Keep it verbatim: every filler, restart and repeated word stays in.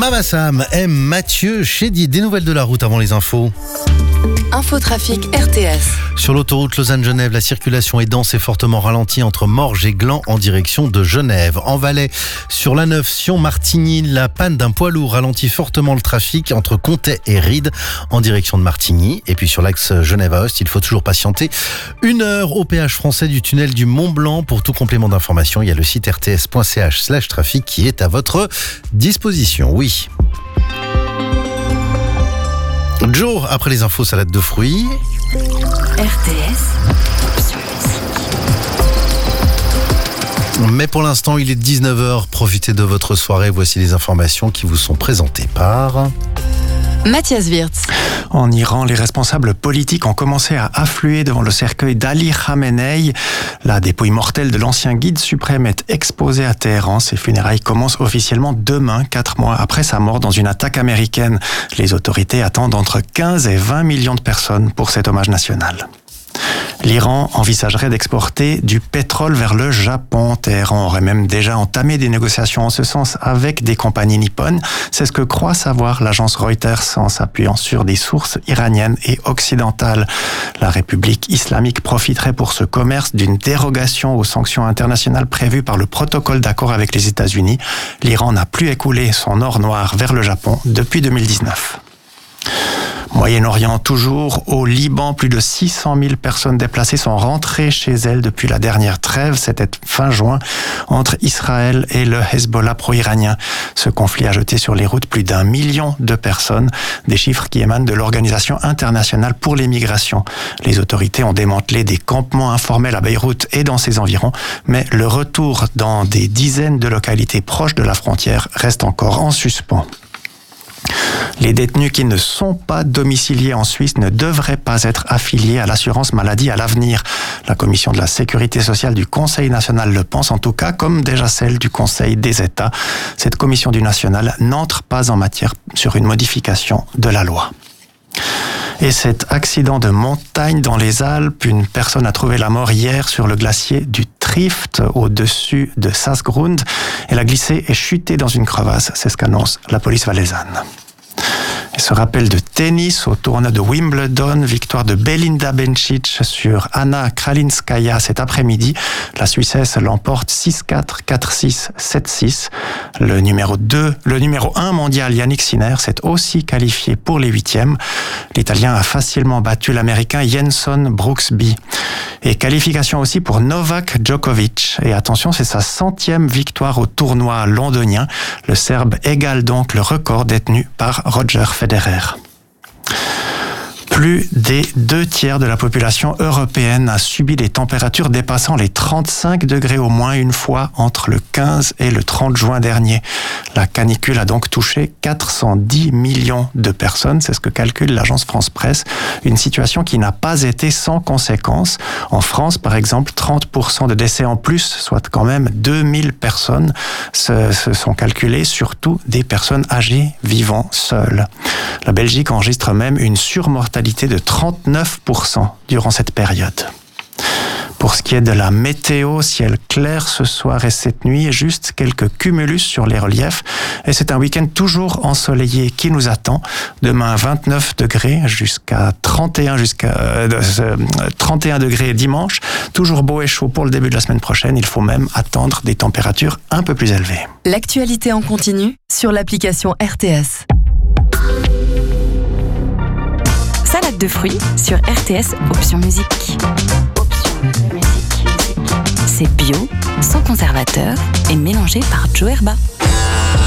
Mama Sam aime Mathieu Chédid. Des nouvelles de la route avant les infos. Infotrafic R T S. Sur l'autoroute Lausanne-Genève, la circulation est dense et fortement ralentie entre Morges et Gland en direction de Genève. En Valais, sur l'A neuf Sion-Martigny, la panne d'un poids lourd ralentit fortement le trafic entre Comté et Ried en direction de Martigny. Et puis sur l'axe Genève-Aoste, il faut toujours patienter une heure au péage français du tunnel du Mont-Blanc. Pour tout complément d'information, il y a le site r t s point c h slash trafic qui est à votre disposition. Oui. Joe, après les infos, salade de fruits. R T S. Mais pour l'instant, il est dix-neuf heures. Profitez de votre soirée. Voici les informations qui vous sont présentées par Mathias Wirtz. En Iran, les responsables politiques ont commencé à affluer devant le cercueil d'Ali Khamenei. La dépouille mortelle de l'ancien guide suprême est exposée à Téhéran. Ses funérailles commencent officiellement demain, quatre mois après sa mort dans une attaque américaine. Les autorités attendent entre quinze et vingt millions de personnes pour cet hommage national. L'Iran envisagerait d'exporter du pétrole vers le Japon. Téhéran aurait même déjà entamé des négociations en ce sens avec des compagnies nippones. C'est ce que croit savoir l'agence Reuters en s'appuyant sur des sources iraniennes et occidentales. La République islamique profiterait pour ce commerce d'une dérogation aux sanctions internationales prévues par le protocole d'accord avec les États-Unis. L'Iran n'a plus écoulé son or noir vers le Japon depuis deux mille dix-neuf. Moyen-Orient toujours, au Liban, plus de six cent mille personnes déplacées sont rentrées chez elles depuis la dernière trêve, c'était fin juin, entre Israël et le Hezbollah pro-iranien. Ce conflit a jeté sur les routes plus d'un million de personnes, des chiffres qui émanent de l'Organisation internationale pour les migrations. Les autorités ont démantelé des campements informels à Beyrouth et dans ses environs, mais le retour dans des dizaines de localités proches de la frontière reste encore en suspens. Les détenus qui ne sont pas domiciliés en Suisse ne devraient pas être affiliés à l'assurance maladie à l'avenir. La commission de la sécurité sociale du Conseil national le pense en tout cas, comme déjà celle du Conseil des États. Cette commission du national n'entre pas en matière sur une modification de la loi. Et cet accident de montagne dans les Alpes, une personne a trouvé la mort hier sur le glacier du Trift au-dessus de Sassgrund. Elle a glissé et chuté dans une crevasse, c'est ce qu'annonce la police valaisanne. Et ce rappel de tennis au tournoi de Wimbledon, victoire de Belinda Bencic sur Anna Kralinskaya cet après-midi. La Suissesse l'emporte six quatre, quatre six, sept six. Le numéro deux, le numéro un mondial Yannick Sinner s'est aussi qualifié pour les huitièmes. L'Italien a facilement battu l'Américain Jenson Brooksby. Et qualification aussi pour Novak Djokovic. Et attention, c'est sa centième victoire au tournoi londonien. Le Serbe égale donc le record détenu par Roger Federer. Plus des deux tiers de la population européenne a subi des températures dépassant les trente-cinq degrés au moins une fois entre le quinze et le trente juin dernier. La canicule a donc touché quatre cent dix millions de personnes, c'est ce que calcule l'agence France Presse. Une situation qui n'a pas été sans conséquences. En France, par exemple, trente pour cent de décès en plus, soit quand même deux mille personnes, se, se sont calculées, surtout des personnes âgées vivant seules. La Belgique enregistre même une surmortalité de trente-neuf pour cent durant cette période. Pour ce qui est de la météo, ciel clair ce soir et cette nuit, juste quelques cumulus sur les reliefs. Et c'est un week-end toujours ensoleillé qui nous attend. Demain, vingt-neuf degrés jusqu'à trente et un, jusqu'à, euh, trente et un degrés dimanche. Toujours beau et chaud pour le début de la semaine prochaine. Il faut même attendre des températures un peu plus élevées. L'actualité en continu sur l'application R T S. Salade de fruits sur R T S, option musique. Option musique. C'est bio, sans conservateur et mélangé par Joe Herba.